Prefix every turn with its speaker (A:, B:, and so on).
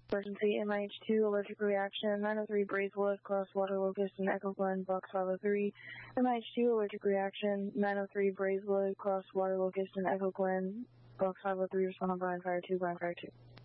A: Emergency MIH2 allergic reaction 903 Braeswood, cross Water Locust and Echo Glen, box 503. MIH2 allergic reaction 903 Braeswood, cross Water Locust and Echo Glen, box 503. Respond on Brian Fire 2, Brian Fire 2.